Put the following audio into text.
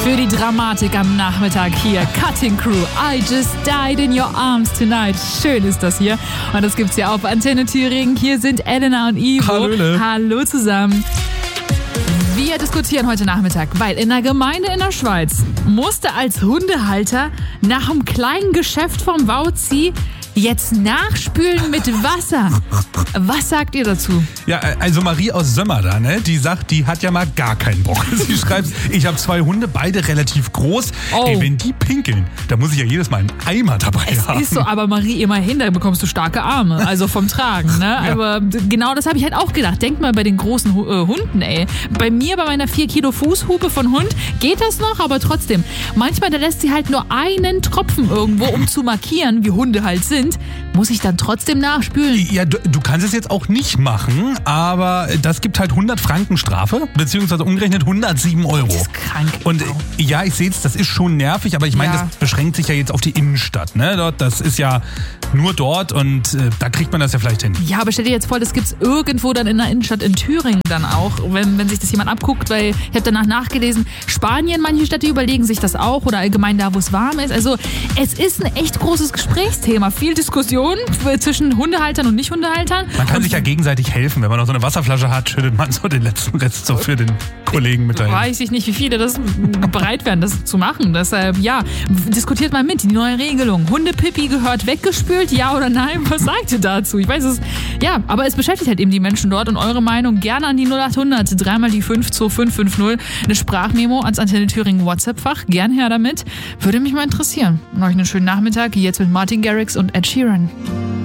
Für die Dramatik am Nachmittag hier. Cutting Crew, I just died in your arms tonight. Schön ist das hier. Und das gibt's ja auf Antenne Thüringen. Hier sind Elena und Ivo. Hallöle. Hallo zusammen. Wir diskutieren heute Nachmittag, weil in der Gemeinde in der Schweiz musste als Hundehalter nach einem kleinen Geschäft vom Wauzi jetzt nachspülen mit Wasser. Was sagt ihr dazu? Ja, also Marie aus Sömmer da, ne? Die sagt, die hat ja mal gar keinen Bock. Sie schreibt, ich habe 2 Hunde, beide relativ groß. Oh. Ey, wenn die pinkeln, da muss ich ja jedes Mal einen Eimer dabei haben. Ist so, aber Marie, immerhin, da bekommst du starke Arme, also vom Tragen, ne? Ja. Aber genau das habe ich halt auch gedacht. Denk mal bei den großen Hunden, ey. Bei mir, bei meiner 4 Kilo Fußhupe von Hund, geht das noch, aber trotzdem. Manchmal, da lässt sie halt nur einen Tropfen irgendwo, um zu markieren, wie Hunde halt sind. Muss ich dann trotzdem nachspülen? Ja, du kannst es jetzt auch nicht machen, aber das gibt halt 100 Franken Strafe, beziehungsweise umgerechnet 107 Euro. Das ist krank. Und ja, ich sehe es, das ist schon nervig, aber ich meine, Ja. das beschränkt sich ja jetzt auf die Innenstadt, ne? Das ist ja nur dort und da kriegt man das ja vielleicht hin. Ja, aber stell dir jetzt vor, das gibt's irgendwo dann in der Innenstadt in Thüringen dann auch, wenn sich das jemand abguckt, weil ich habe danach nachgelesen, Spanien, manche Städte überlegen sich das auch oder allgemein da, wo es warm ist. Also es ist ein echt großes Gesprächsthema, viel Diskussion zwischen Hundehaltern und Nicht-Hundehaltern. Man kann sich ja gegenseitig helfen. Wenn man noch so eine Wasserflasche hat, schüttet man so den letzten Rest so für den Kollegen mit dahin. Weiß ich nicht, wie viele das bereit wären, das zu machen. Deshalb, ja, diskutiert mal mit, die neue Regelung. Hundepipi gehört weggespült, ja oder nein? Was sagt ihr dazu? Ich weiß es, ja, aber es beschäftigt halt eben die Menschen dort und eure Meinung gerne an die 0800 3 die 5 2550. Eine Sprachmemo ans Antenne Thüringen WhatsApp-Fach. Gern her damit. Würde mich mal interessieren. Und euch einen schönen Nachmittag. Jetzt mit Martin Garrix und Ed Sheeran.